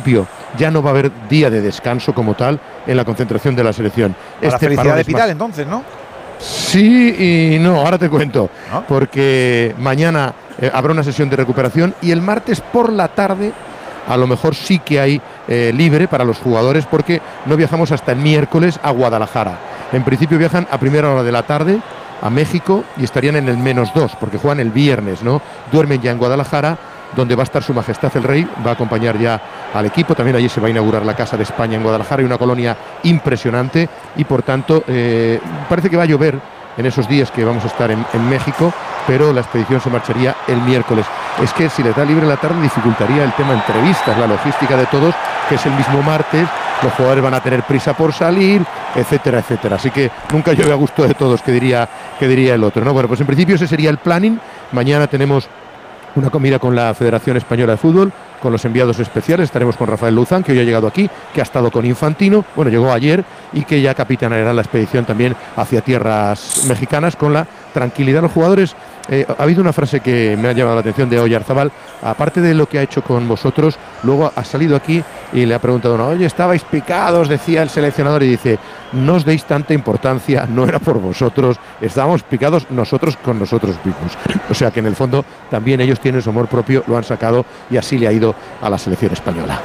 principio ya no va a haber día de descanso como tal en la concentración de la selección. La felicidad de Pidal entonces, ¿no? Sí y no, ahora te cuento. ¿No? Porque mañana habrá una sesión de recuperación y el martes por la tarde a lo mejor sí que hay libre para los jugadores, porque no viajamos hasta el miércoles a Guadalajara. En principio viajan a primera hora de la tarde a México y estarían en el -2, porque juegan el viernes, ¿no? Duermen ya en Guadalajara, donde va a estar Su Majestad el Rey, va a acompañar ya al equipo. También allí se va a inaugurar la Casa de España en Guadalajara, y una colonia impresionante, y por tanto parece que va a llover en esos días que vamos a estar en México, pero la expedición se marcharía el miércoles. Es que si les da libre la tarde dificultaría el tema entrevistas, la logística de todos, que es el mismo martes, los jugadores van a tener prisa por salir, etcétera, etcétera. Así que nunca llueve a gusto de todos, que diría el otro, ¿no? Bueno, pues en principio ese sería el planning. Mañana tenemos una comida con la Federación Española de Fútbol, con los enviados especiales. Estaremos con Rafael Luzán, que hoy ha llegado aquí, que ha estado con Infantino, bueno, llegó ayer, y que ya capitaneará la expedición también hacia tierras mexicanas con la tranquilidad de los jugadores. Ha habido una frase que me ha llamado la atención de Oyarzabal, aparte de lo que ha hecho con vosotros, luego ha salido aquí y le ha preguntado, no, oye, estabais picados, decía el seleccionador, y dice, no os deis tanta importancia, no era por vosotros, estábamos picados nosotros con nosotros mismos. O sea que en el fondo también ellos tienen su amor propio, lo han sacado, y así le ha ido a la selección española.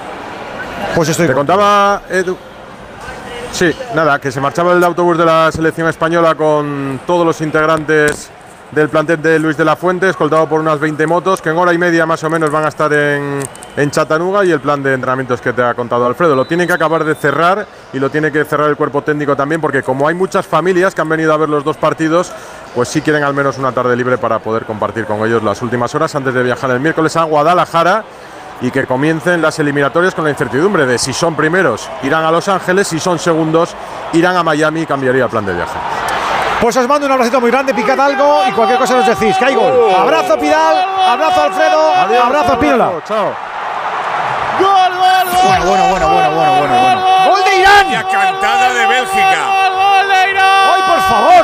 Pues estoy. Te contaba, Edu. Sí, nada, que se marchaba el autobús de la selección española con todos los integrantes del plantel de Luis de la Fuente, escoltado por unas 20 motos, que en hora y media más o menos van a estar en Chattanooga, y el plan de entrenamientos que te ha contado Alfredo. Lo tienen que acabar de cerrar, y lo tiene que cerrar el cuerpo técnico también, porque como hay muchas familias que han venido a ver los dos partidos, pues sí quieren al menos una tarde libre para poder compartir con ellos las últimas horas antes de viajar el miércoles a Guadalajara, y que comiencen las eliminatorias con la incertidumbre de si son primeros irán a Los Ángeles, si son segundos irán a Miami, y cambiaría el plan de viaje. Pues os mando un abracito muy grande, picad algo y cualquier cosa nos decís. Que hay gol. Abrazo Pidal, abrazo Alfredo, adiós, abrazo Espínola. Chao. Bueno. ¡Gol de Irán! ¡La cantada de Bélgica! ¡Gol de Irán! ¡Ay, por favor!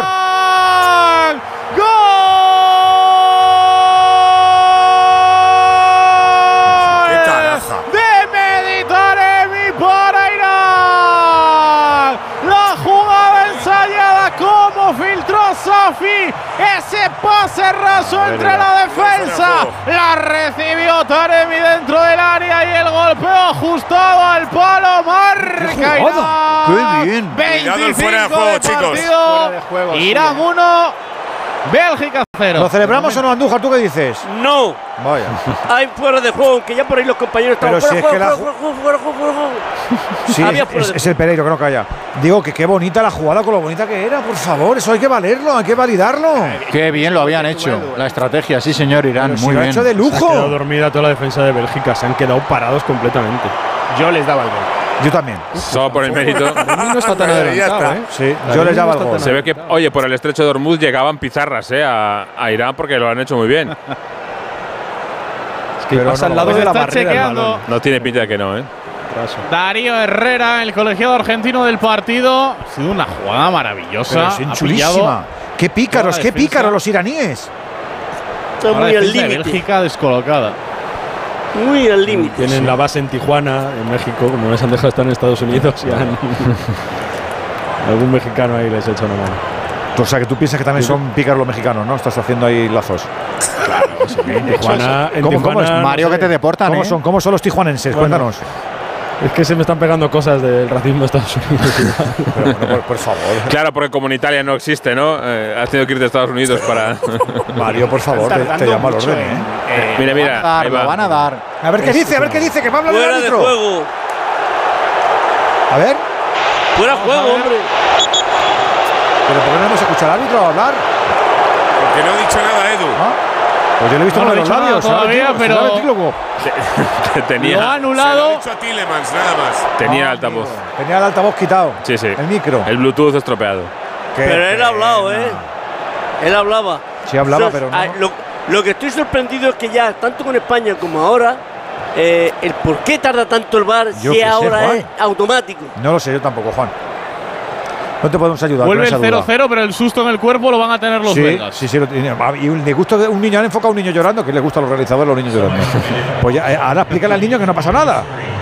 ¡Gol! ¡Qué caraja! ¡De Meditaremi para Irán! La jugada ensayada, como filtró Safi, ese pase raso entre la defensa, la recibió Taremi dentro del área, y el golpeo ajustado al palo, marca Irán. ¡Qué bien! 25 fuera de juego, chicos. partido. Irán 1, Bélgica 0. ¿Lo celebramos o no, Andújar? ¿Tú qué dices? No, Vaya. hay fuera de juego, que ya por ahí los compañeros estaban Pero si es que fuera de juego. Sí, Había fuera de es el Pereiro que no calla. Digo que qué bonita la jugada, con lo bonita que era, por favor, eso hay que valerlo, hay que validarlo. Qué bien lo habían hecho, la estrategia, sí señor, Irán, Pero si muy lo ha bien. hecho de Se ha quedado lujo. dormida toda la defensa de Bélgica, se han quedado parados completamente. Yo les daba el gol. Yo también. Solo por el mérito. No está tan adelantado, ¿eh? Sí, yo les daba el gol. Se ve que, oye, por el estrecho de Hormuz llegaban pizarras a Irán, porque lo han hecho muy bien. Es que Pero pasa no, al lado pues de la está barrera el chequeando. balón. No tiene pinta de que no, ¿eh? Darío Herrera, el colegiado argentino del partido. Ha sido una jugada maravillosa. Pero es Ha pillado chulísima. Qué pícaros, toda la qué defensa. pícaros los iraníes. Está a la muy al defensa de límite. Bélgica descolocada. Muy al límite. Tienen la base en Tijuana, en México, como les han dejado estar en Estados Unidos, y han algún mexicano ahí les echa una mano. O sea, que tú piensas que también son pícaros los mexicanos, ¿no? Estás haciendo ahí lazos. En Tijuana, ¿Cómo es? Mario, que te deportan, ¿Cómo son los tijuanenses? Bueno. Cuéntanos. Es que se me están pegando cosas del racismo de Estados Unidos. Pero, bueno, por favor. Claro, porque como en Italia no existe, ¿no? Has tenido que irte a Estados Unidos para… Mario, por favor, te llamo al orden, ¿eh? Mira, ahí Lo va. van a dar. A ver qué dice, que me habla el Fuera de árbitro. juego. A ver, Fuera de juego, hombre. pero ¿por qué no hemos escuchado al árbitro hablar? Que no ha dicho nada, Edu. Pues yo le he visto No con ha los dicho nada labios. todavía, pero- ¿será ventrílogo? Lo ha tenía Se lo ha anulado. dicho a Tielemans, nada más. tenía altavoz. Tenía el altavoz quitado. Sí, sí. El micro. El Bluetooth estropeado. Qué Pero él ha hablado, pena. Él hablaba. Sí hablaba, Entonces, pero no. Lo que estoy sorprendido es que ya, tanto con España como ahora, el por qué tarda tanto el VAR Yo si qué sé, ahora Juan. es automático. No lo sé yo tampoco, Juan. No te podemos ayudar. Vuelve con el esa duda. 0-0, pero el susto en el cuerpo lo van a tener los Sí, belgas. sí, lo tiene. Y le gusta un niño, han enfocado a un niño llorando, que le gusta a los realizadores los niños llorando. Pues ya, ahora explícale al niño que no pasa nada.